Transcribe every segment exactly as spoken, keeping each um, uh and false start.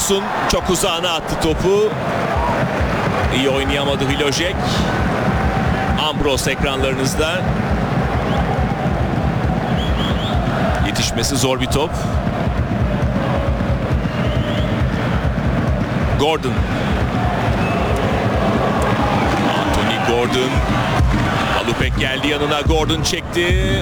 Anderson çok uzağına attı topu. İyi oynayamadı Hlojek. Ambros ekranlarınızda. Yetişmesi zor bir top. Gordon. Anthony Gordon. Alupek geldi yanına. Gordon çekti.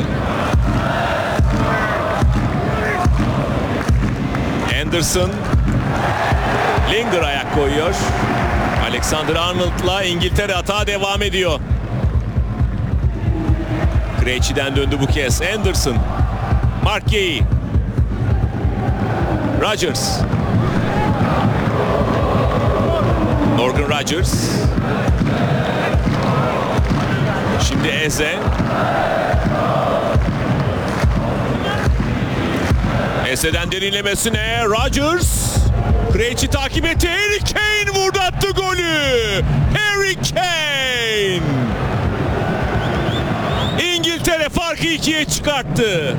Anderson. Linger ayak koyuyor. Alexander Arnold'la İngiltere hata devam ediyor. Krejci'den döndü bu kez. Anderson. Mark Gay. Rodgers. Morgan Rodgers. Şimdi Eze. Eze'den derinlemesine Rodgers. Krejci takip etti. Harry Kane vurdu, attı golü. Harry Kane. İngiltere farkı ikiye çıkarttı.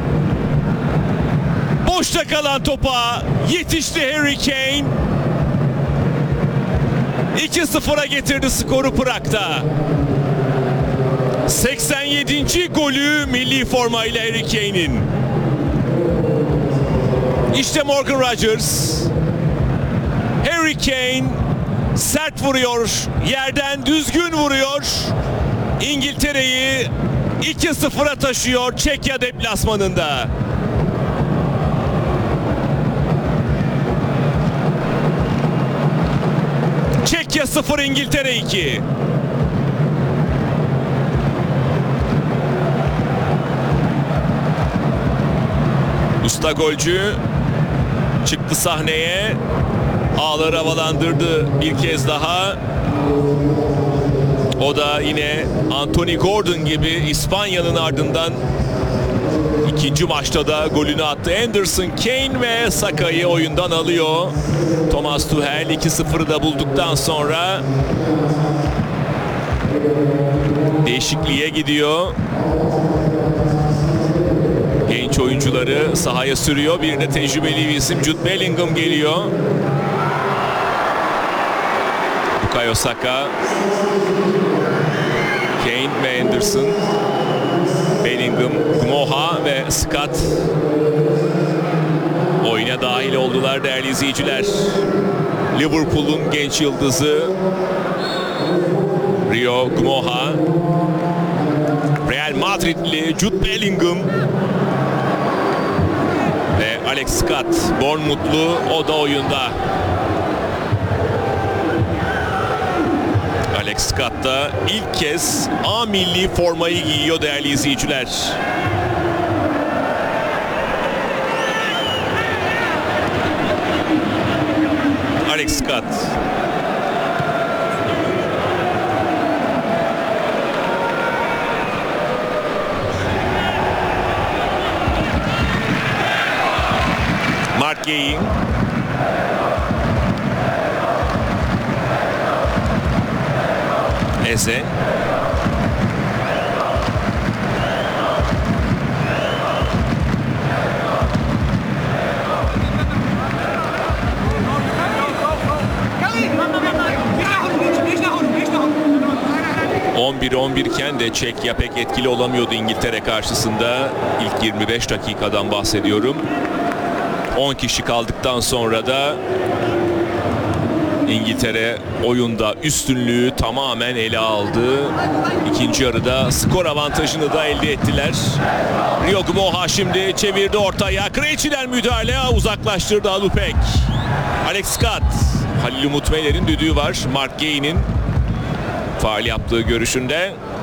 Boşta kalan topa yetişti Harry Kane. iki sıfıra getirdi skoru Prag'da. seksen yedinci golü milli formayla Harry Kane'in. İşte Morgan Rodgers. Harry Kane sert vuruyor. Yerden düzgün vuruyor. İngiltere'yi iki sıfıra taşıyor Çekya deplasmanında. Çekya sıfır, İngiltere iki. Usta golcü çıktı sahneye. Ağları havalandırdı bir kez daha. O da yine Anthony Gordon gibi İspanya'nın ardından ikinci maçta da golünü attı. Anderson, Kane ve Saka'yı oyundan alıyor. Thomas Tuchel iki sıfırı da bulduktan sonra değişikliğe gidiyor. Genç oyuncuları sahaya sürüyor. Bir de tecrübeli bir isim Jude Bellingham geliyor. Bukayo Saka, Kane ve Anderson, Bellingham, Moha ve Scott oyuna dahil oldular değerli izleyiciler. Liverpool'un genç yıldızı Rio Moha, Real Madridli Jude Bellingham ve Alex Scott, Bournemouth'lu, o da oyunda. Alex Scott da ilk kez A milli formayı giyiyor değerli izleyiciler. Alex Scott. Mark Gay. Eze. on bir on bir iken de Çekya pek etkili olamıyordu İngiltere karşısında. İlk yirmi beş dakikadan bahsediyorum. on kişi kaldıktan sonra da İngiltere oyunda üstünlüğü tamamen ele aldı. İkinci yarıda skor avantajını da elde ettiler. Rio Moha şimdi çevirdi ortaya. Krejci'den müdahale, uzaklaştırdı Alupek. Alex Scott. Halil Umut Meler'in düdüğü var. Mark Gay'nin faul yaptığı görüşünde.